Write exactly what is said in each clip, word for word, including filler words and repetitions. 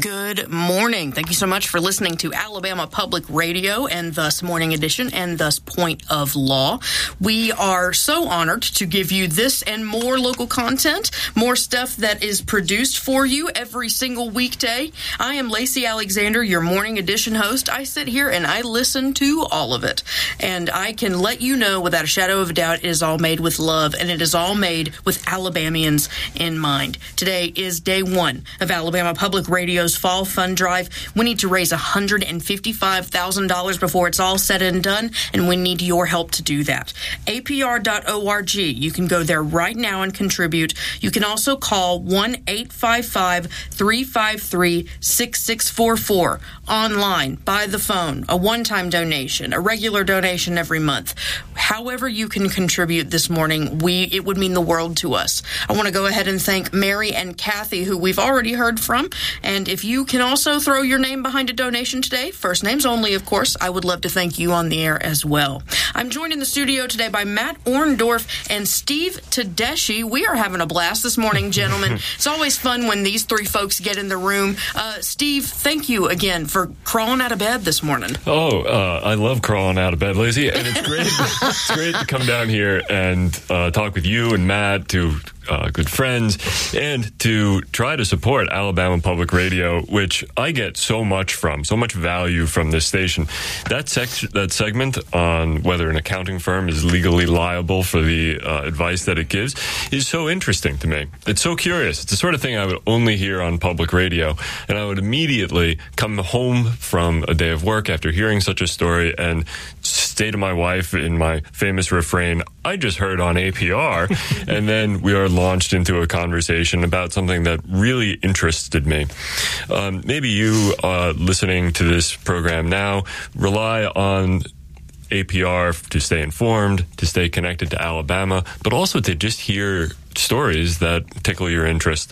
Good morning. Thank you so much for listening to Alabama Public Radio and thus Morning Edition and thus Point of Law. We are so honored to give you this and more local content, more stuff that is produced for you every single weekday. I am Lacey Alexander, your Morning Edition host. I sit here and I listen to all of it. And I can let you know without a shadow of a doubt it is all made with love and it is all made with Alabamians in mind. Today is day one of Alabama Public Radio's Fall Fund Drive. We need to raise one hundred fifty-five thousand dollars before it's all said and done, and we need your help to do that. A P R dot org. You can go there right now and contribute. You can also call one eight five five, three five three, six six four four online, by the phone, a one-time donation, a regular donation every month. However you can contribute this morning, we it would mean the world to us. I want to go ahead and thank Mary and Kathy, who we've already heard from, and if you can also throw your name behind a donation today, first names only, of course, I would love to thank you on the air as well. I'm joined in the studio today by Matt Orndorff and Steve Tedeschi. We are having a blast this morning, gentlemen. It's always fun when these three folks get in the room. Uh, Steve, thank you again for crawling out of bed this morning. Oh, uh, I love crawling out of bed, Lacey, and it's great. It's great to come down here and uh, talk with you and Matt, two uh, good friends, and to try to support Alabama Public Radio, which I get so much from, so much value from this station. That sec- that segment on whether an accounting firm is legally liable for the uh, advice that it gives is so interesting to me. It's so curious. It's the sort of thing I would only hear on public radio, and I would immediately come home from a day of work after hearing such a story and say to my wife in my famous refrain, I just heard on A P R, and then we are launched into a conversation about something that really interested me. Um, maybe you, uh, listening to this program now, rely on A P R to stay informed, to stay connected to Alabama, but also to just hear stories that tickle your interest.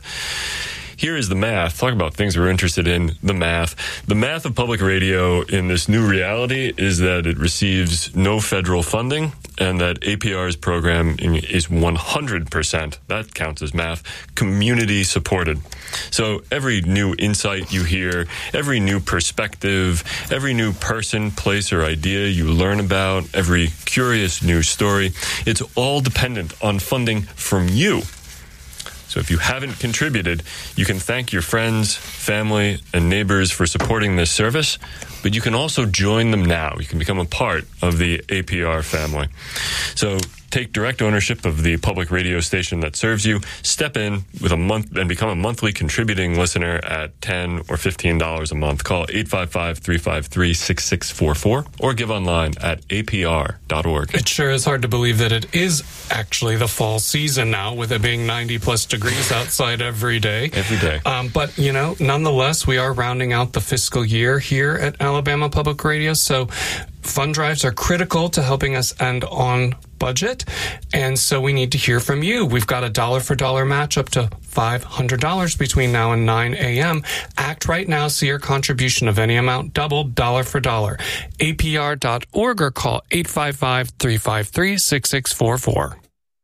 Here is the math. Talk about things we're interested in, the math. The math of public radio in this new reality is that it receives no federal funding and that A P R's program is one hundred percent, that counts as math, community supported. So every new insight you hear, every new perspective, every new person, place, or idea you learn about, every curious new story, it's all dependent on funding from you. So if you haven't contributed, you can thank your friends, family, and neighbors for supporting this service, but you can also join them now. You can become a part of the A P R family. So take direct ownership of the public radio station that serves you, step in with a month and become a monthly contributing listener at ten dollars or fifteen dollars a month. Call eight five five, three five three, six six four four or give online at A P R dot org. It sure is hard to believe that it is actually the fall season now, with it being ninety plus degrees outside every day. Every day. Um, but, you know, nonetheless, we are rounding out the fiscal year here at Alabama Public Radio, so fund drives are critical to helping us end on budget, and so we need to hear from you. We've got a dollar for dollar match up to five hundred dollars between now and nine a.m. Act right now, see your contribution of any amount doubled, dollar for dollar. A P R dot org or call eight five five, three five three, six six four four.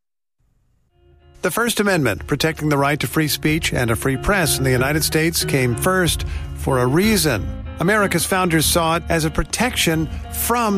The First Amendment, protecting the right to free speech and a free press in the United States, came first for a reason. America's founders saw it as a protection from